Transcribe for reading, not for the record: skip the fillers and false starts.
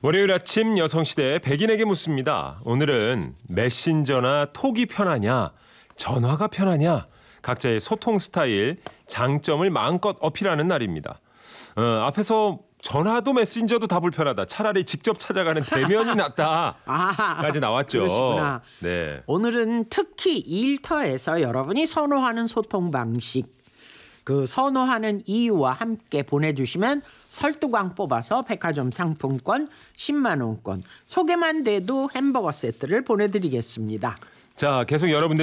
월요일 아침 여성시대 백인에게 묻습니다. 오늘은 메신저나 톡이 편하냐, 전화가 편하냐, 각자의 소통 스타일, 장점을 마음껏 어필하는 날입니다. 앞에서 전화도 메신저도 다 불편하다. 차라리 직접 찾아가는 대면이 낫다까지 나왔죠. 그러시구나. 네. 오늘은 특히 일터에서 여러분이 선호하는 소통 방식, 그 선호하는 이유와 함께 보내주시면 설두광 뽑아서 백화점 상품권 10만 원권, 소개만 돼도 햄버거 세트를 보내드리겠습니다. 자, 계속 여러분들